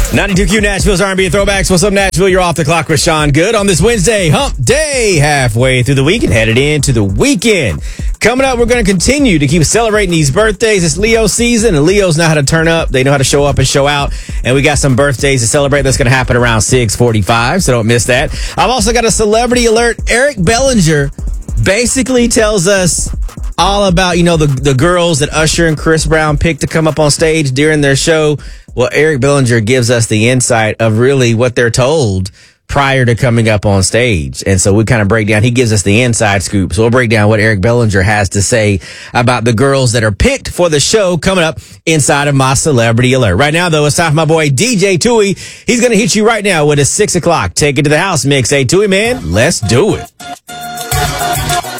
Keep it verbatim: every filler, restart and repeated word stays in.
ninety-two Q Nashville's R and B Throwbacks. What's up, Nashville? You're off the clock with Sean Good on this Wednesday, hump day, halfway through the week and headed into the weekend. Coming up, we're going to continue to keep celebrating these birthdays. It's Leo season, and Leos know how to turn up. They know how to show up and show out. And we got some birthdays to celebrate. That's going to happen around six forty-five, so don't miss that. I've also got a celebrity alert. Eric Bellinger basically tells us all about, you know, the, the girls that Usher and Chris Brown picked to come up on stage during their show. Well, Eric Bellinger gives us the insight of really what they're told prior to coming up on stage. And so we kind of break down, he gives us the inside scoop. So we'll break down what Eric Bellinger has to say about the girls that are picked for the show coming up inside of my Celebrity Alert. Right now, though, it's time for my boy D J Tui. He's going to hit you right now with a six o'clock Take It to the House mix. Hey, Tui, man, let's do it.